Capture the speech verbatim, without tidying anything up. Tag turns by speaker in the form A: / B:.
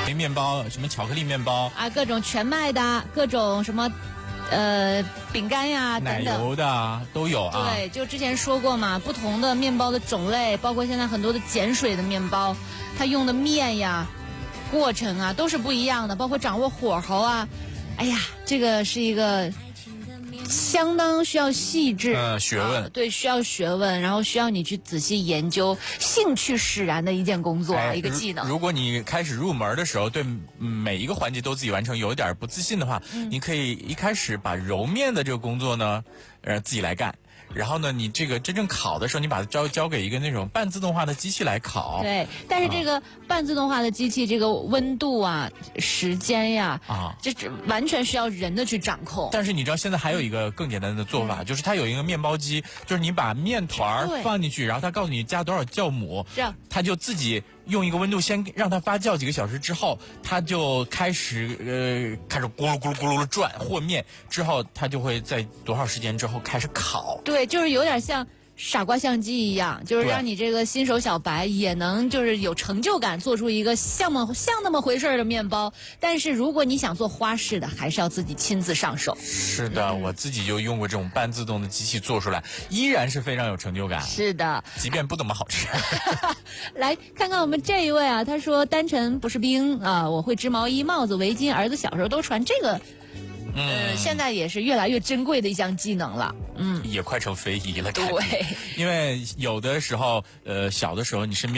A: 面包，什么巧克力面包
B: 啊，各种全麦的，各种什么。呃，饼干呀，
A: 奶
B: 等等
A: 油的都有啊。
B: 对，就之前说过嘛，不同的面包的种类，包括现在很多的碱水的面包，它用的面呀、过程啊都是不一样的，包括掌握火候啊。哎呀，这个是一个相当需要细致、
A: 呃学问、
B: 啊，对，需要学问，然后需要你去仔细研究，兴趣使然的一件工作，
A: 哎、
B: 一个技能。
A: 如果你开始入门的时候，对每一个环节都自己完成，有点不自信的话，嗯、你可以一开始把揉面的这个工作呢，呃，自己来干。然后呢，你这个真正烤的时候，你把它交交给一个那种半自动化的机器来烤。
B: 对，但是这个半自动化的机器，这个温度啊、时间呀，啊，这完全需要人的去掌控。
A: 但是你知道现在还有一个更简单的做法，嗯、就是它有一个面包机，就是你把面团放进去，然后它告诉你加多少酵母，
B: 这样
A: 它就自己用一个温度先让它发酵几个小时之后，它就开始呃开始咕噜咕噜咕噜的转和面，之后它就会在多少时间之后开始烤。
B: 对。对，就是有点像傻瓜相机一样，就是让你这个新手小白也能就是有成就感，做出一个像么像那么回事的面包。但是如果你想做花式的，还是要自己亲自上手。
A: 是的，嗯、我自己就用过这种半自动的机器做出来，依然是非常有成就感。
B: 是的，
A: 即便不怎么好吃。
B: 来看看我们这一位啊，他说单纯不是兵啊，我会织毛衣、帽子、围巾，儿子小时候都穿这个。
A: 嗯、
B: 呃，现在也是越来越珍贵的一项技能了。嗯，
A: 也快成非遗了。
B: 对，
A: 因为有的时候，呃，小的时候你身边。